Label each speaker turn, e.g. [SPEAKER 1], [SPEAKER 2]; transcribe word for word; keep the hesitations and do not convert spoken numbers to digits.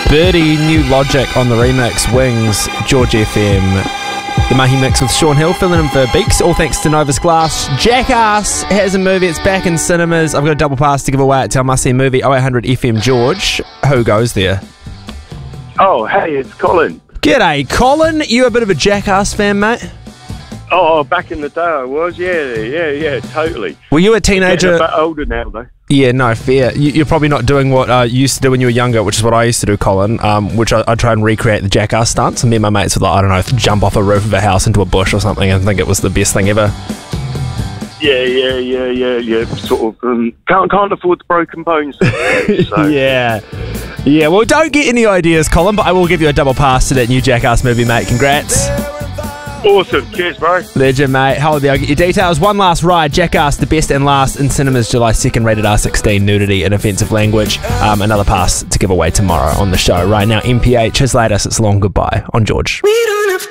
[SPEAKER 1] Birdie, New Logic on the remix, Wings, George F M. The Mahi Mix with Sean Hill filling in for Beaks, all thanks to Novus Glass. Jackass has a movie, it's back in cinemas. I've got a double pass to give away at Tell Must See Movie oh eight hundred F M George. Who goes there?
[SPEAKER 2] Oh, hey, it's Colin.
[SPEAKER 1] G'day, Colin. You a bit of a Jackass fan, mate?
[SPEAKER 2] Oh, back in the day I was, yeah, yeah, yeah, totally.
[SPEAKER 1] Were you a teenager?
[SPEAKER 2] Getting a bit older now, though.
[SPEAKER 1] Yeah, no, fair. You, you're probably not doing what uh, you used to do when you were younger, which is what I used to do, Colin, um, which I, I try and recreate the Jackass stunts. And me and my mates would, like, I don't know, jump off a roof of a house into a bush or something and think it was the best thing ever.
[SPEAKER 2] Yeah, yeah, yeah, yeah, yeah, sort of. Um, can't, can't afford the broken bones. So.
[SPEAKER 1] Yeah. Yeah, well, don't get any ideas, Colin, but I will give you a double pass to that new Jackass movie, mate. Congrats.
[SPEAKER 2] Awesome. Cheers, bro.
[SPEAKER 1] Legend, mate. Hold there. I'll get your details. One last ride. Jackass, the best and last in cinemas July second. Rated R sixteen. Nudity and offensive language. Um, another pass to give away tomorrow on the show. Right now, M P H, his latest. It's Long Goodbye on George.